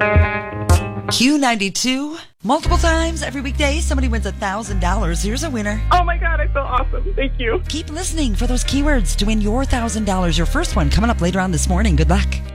Q92. Multiple times every weekday, somebody wins $1,000. Here's a winner. Oh my God, I feel awesome. Thank you. Keep listening for those keywords to win your $1,000. Your first one coming up later on this morning. Good luck.